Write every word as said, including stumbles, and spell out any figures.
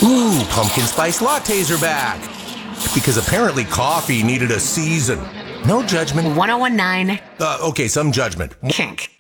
Ooh, pumpkin spice lattes are back. Because apparently coffee needed a season. No judgment. ten nineteen Uh, okay, some judgment. Kink.